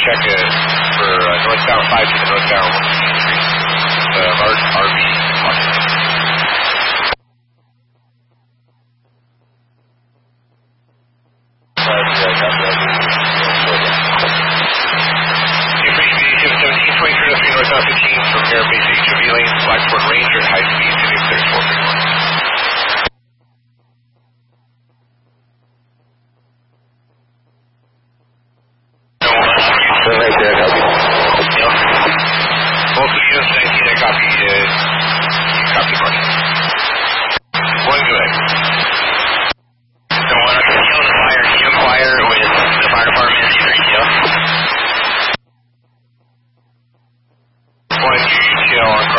check it for northbound 5 to the northbound 115th Street. Large RV parking. Northbound 15 from here, basic HOV lane, Blacksport Ranger at high speed, to clear 431. Right there, copy. Yep. Both units 19, I copy. Copy money. One good. So one on the fire, you inquire with the fire department, yeah. One detail on